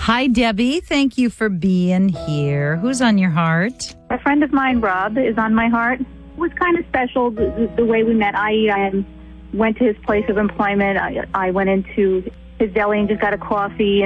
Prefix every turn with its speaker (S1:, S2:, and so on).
S1: Hi, Debbie. Thank you for being here. Who's on your heart?
S2: A friend of mine, Rob, is on my heart. It was kind of special the way we met. I went to his place of employment. I went into his deli and just got a coffee.